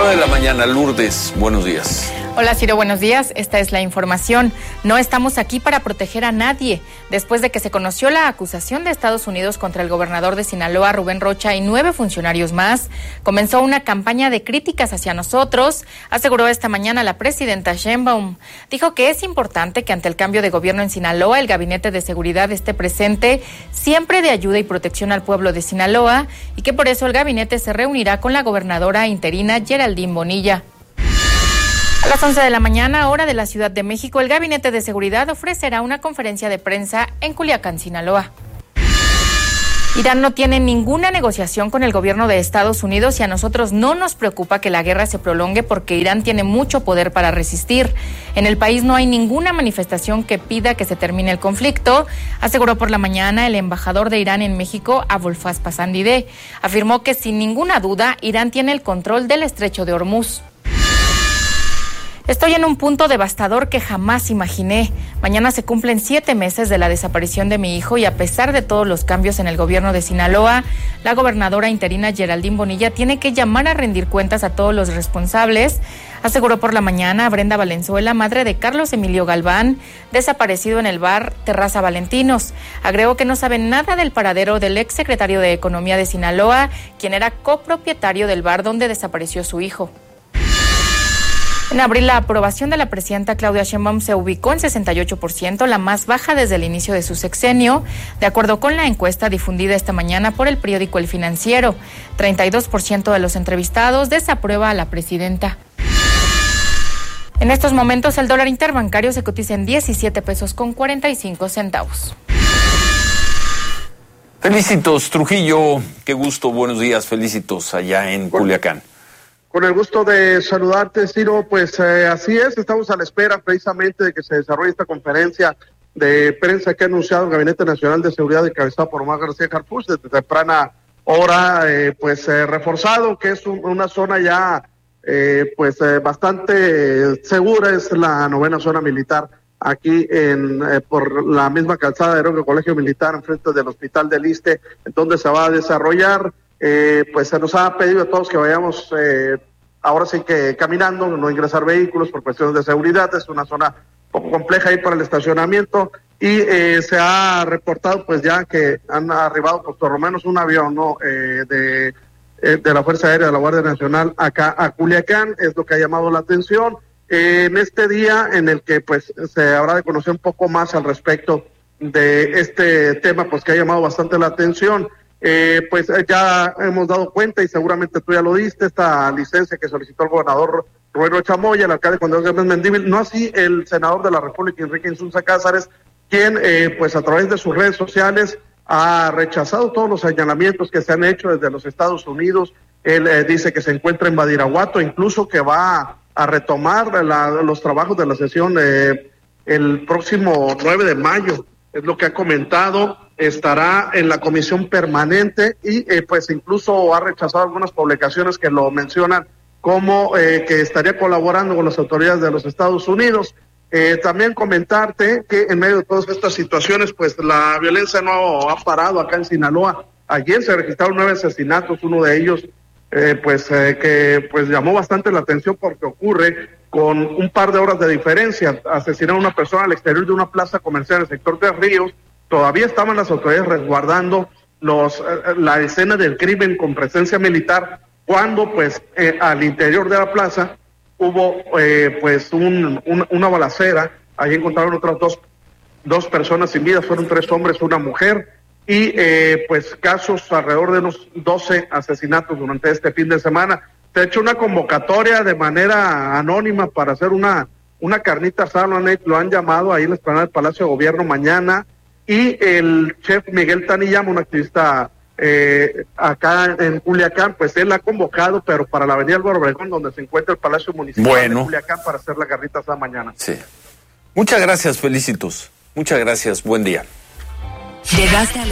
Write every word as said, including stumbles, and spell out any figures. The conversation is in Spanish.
nueve de la mañana, Lourdes, buenos días. Hola Ciro, buenos días. Esta es la información. No estamos aquí para proteger a nadie. Después de que se conoció la acusación de Estados Unidos contra el gobernador de Sinaloa, Rubén Rocha, y nueve funcionarios más, comenzó una campaña de críticas hacia nosotros, aseguró esta mañana la presidenta Sheinbaum. Dijo que es importante que ante el cambio de gobierno en Sinaloa, el Gabinete de Seguridad esté presente siempre de ayuda y protección al pueblo de Sinaloa y que por eso el gabinete se reunirá con la gobernadora interina Geraldine Bonilla. A las once de la mañana, hora de la Ciudad de México, el Gabinete de Seguridad ofrecerá una conferencia de prensa en Culiacán, Sinaloa. Irán no tiene ninguna negociación con el gobierno de Estados Unidos y a nosotros no nos preocupa que la guerra se prolongue porque Irán tiene mucho poder para resistir. En el país no hay ninguna manifestación que pida que se termine el conflicto, aseguró por la mañana el embajador de Irán en México, Abolfaz Pasandideh. Afirmó que sin ninguna duda Irán tiene el control del estrecho de Hormuz. Estoy en un punto devastador que jamás imaginé. Mañana se cumplen siete meses de la desaparición de mi hijo y a pesar de todos los cambios en el gobierno de Sinaloa, la gobernadora interina Geraldine Bonilla tiene que llamar a rendir cuentas a todos los responsables, aseguró por la mañana Brenda Valenzuela, madre de Carlos Emilio Galván, desaparecido en el bar Terraza Valentinos. Agregó que no saben nada del paradero del exsecretario de Economía de Sinaloa, quien era copropietario del bar donde desapareció su hijo. En abril, la aprobación de la presidenta Claudia Sheinbaum se ubicó en sesenta y ocho por ciento, la más baja desde el inicio de su sexenio, de acuerdo con la encuesta difundida esta mañana por el periódico El Financiero. treinta y dos por ciento de los entrevistados desaprueba a la presidenta. En estos momentos, el dólar interbancario se cotiza en diecisiete pesos con cuarenta y cinco centavos. Felicitos, Trujillo, qué gusto, buenos días, felicitos allá en Culiacán. Con el gusto de saludarte, Ciro, pues eh, así es, estamos a la espera precisamente de que se desarrolle esta conferencia de prensa que ha anunciado el Gabinete Nacional de Seguridad encabezado por Omar García Harfuch desde temprana hora, eh, pues eh, reforzado, que es un, una zona ya eh, pues eh, bastante segura, es la novena zona militar aquí en eh, por la misma calzada de Heroico Colegio Militar, enfrente del Hospital del Iste, donde se va a desarrollar. Eh, pues se nos ha pedido a todos que vayamos eh, ahora sí que caminando, no ingresar vehículos por cuestiones de seguridad. Es una zona un poco compleja ahí para el estacionamiento y eh, se ha reportado pues ya que han arribado pues, por lo menos un avión ¿no? eh, de, eh, de la Fuerza Aérea de la Guardia Nacional acá a Culiacán, es lo que ha llamado la atención eh, en este día en el que pues se habrá de conocer un poco más al respecto de este tema pues que ha llamado bastante la atención. Eh, pues ya hemos dado cuenta y seguramente tú ya lo diste, esta licencia que solicitó el gobernador Rubén Rocha Moya, el alcalde Juan de Dios Gómez Mendívil, no así el senador de la República, Enrique Insunza Cázares, quien eh, pues a través de sus redes sociales ha rechazado todos los señalamientos que se han hecho desde los Estados Unidos. Él eh, dice que se encuentra en Badiraguato, incluso que va a retomar la, los trabajos de la sesión eh, el próximo nueve de mayo, es lo que ha comentado. Estará en la comisión permanente y eh, pues incluso ha rechazado algunas publicaciones que lo mencionan como eh, que estaría colaborando con las autoridades de los Estados Unidos. Eh, también comentarte que en medio de todas estas situaciones pues la violencia no ha parado acá en Sinaloa. Ayer se registraron nueve asesinatos, uno de ellos eh, pues eh, que pues llamó bastante la atención porque ocurre con un par de horas de diferencia. Asesinaron a una persona al exterior de una plaza comercial en el sector de Ríos. Todavía estaban las autoridades resguardando los, eh, la escena del crimen con presencia militar, cuando pues eh, al interior de la plaza hubo eh, pues un, un, una balacera. Ahí encontraron otras dos, dos personas sin vida, fueron tres hombres, una mujer, y eh, pues casos alrededor de unos doce asesinatos durante este fin de semana. Se ha hecho una convocatoria de manera anónima para hacer una, una carnita asada, lo han, lo han llamado ahí en la explanada del Palacio de Gobierno mañana. Y el chef Miguel Taniyama, un activista eh, acá en Culiacán, pues él ha convocado, pero para la avenida Álvaro Obregón, donde se encuentra el Palacio Municipal bueno. de Culiacán, para hacer la carnita asada mañana. Sí. Muchas gracias, felicitos. Muchas gracias, buen día. Llegaste a